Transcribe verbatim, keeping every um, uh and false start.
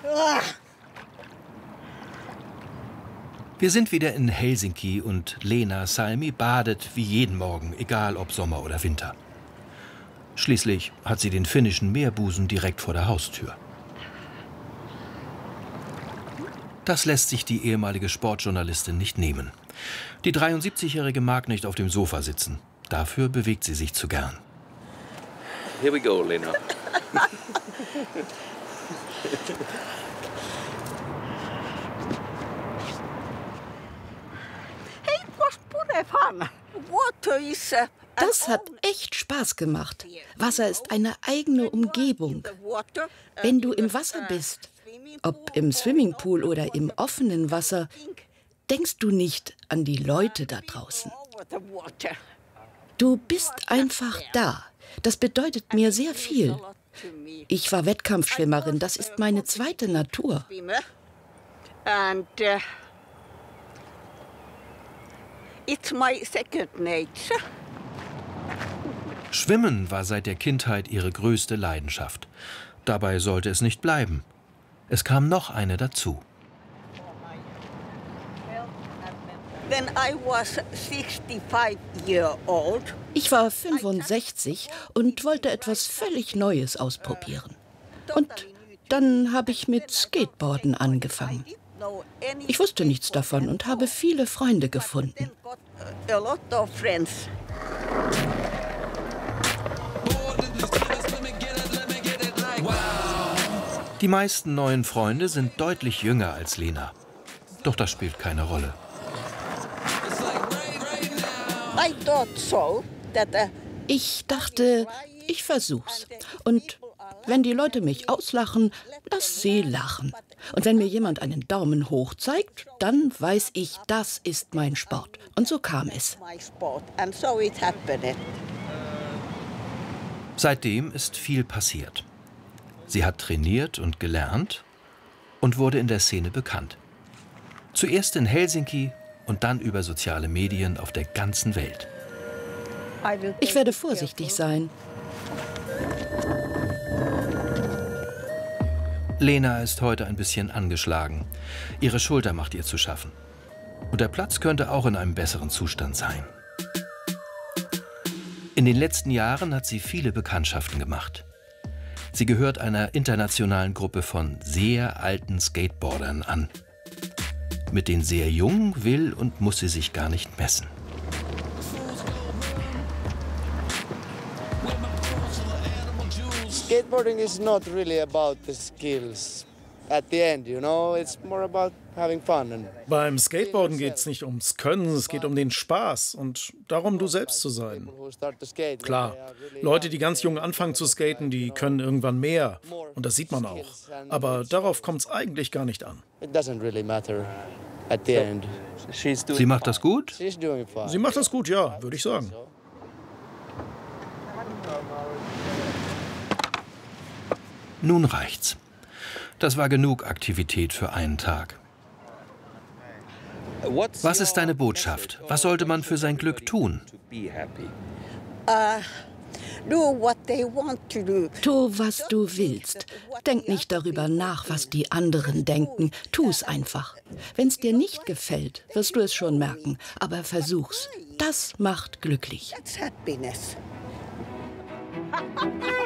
Wir sind wieder in Helsinki und Leena Salmi badet wie jeden Morgen, egal ob Sommer oder Winter. Schließlich hat sie den finnischen Meerbusen direkt vor der Haustür. Das lässt sich die ehemalige Sportjournalistin nicht nehmen. Die dreiundsiebzigjährige mag nicht auf dem Sofa sitzen. Dafür bewegt sie sich zu gern. Here we go, Leena. Das hat echt Spaß gemacht. Wasser ist eine eigene Umgebung. Wenn du im Wasser bist, ob im Swimmingpool oder im offenen Wasser, denkst du nicht an die Leute da draußen. Du bist einfach da. Das bedeutet mir sehr viel. Ich war Wettkampfschwimmerin, das ist meine zweite Natur. Schwimmen war seit der Kindheit ihre größte Leidenschaft. Dabei sollte es nicht bleiben. Es kam noch eine dazu. Ich war fünfundsechzig und wollte etwas völlig Neues ausprobieren. Und dann habe ich mit Skateboarden angefangen. Ich wusste nichts davon und habe viele Freunde gefunden. Die meisten neuen Freunde sind deutlich jünger als Leena. Doch das spielt keine Rolle. Ich dachte, ich versuch's. Und wenn die Leute mich auslachen, lass sie lachen. Und wenn mir jemand einen Daumen hoch zeigt, dann weiß ich, das ist mein Sport. Und so kam es. Seitdem ist viel passiert. Sie hat trainiert und gelernt und wurde in der Szene bekannt. Zuerst in Helsinki und dann über soziale Medien auf der ganzen Welt. Ich werde vorsichtig sein. Leena ist heute ein bisschen angeschlagen. Ihre Schulter macht ihr zu schaffen. Und der Platz könnte auch in einem besseren Zustand sein. In den letzten Jahren hat sie viele Bekanntschaften gemacht. Sie gehört einer internationalen Gruppe von sehr alten Skateboardern an. Mit den sehr Jungen will und muss sie sich gar nicht messen. Skateboarding is not really about the skills at the end, you know, it's more about having fun. And Beim Skateboarden geht es nicht ums Können, es geht um den Spaß und darum, du selbst zu sein. Klar, Leute, die ganz jung anfangen zu skaten, die können irgendwann mehr und das sieht man auch. Aber darauf kommt es eigentlich gar nicht an. It doesn't really matter at the end. Sie macht das gut? She's doing fine. Sie macht das gut, ja, würde ich sagen. Nun reicht's. Das war genug Aktivität für einen Tag. Was ist deine Botschaft? Was sollte man für sein Glück tun? Tu, was du willst. Denk nicht darüber nach, was die anderen denken. Tu es einfach. Wenn es dir nicht gefällt, wirst du es schon merken. Aber versuch's. Das macht glücklich. That's happiness.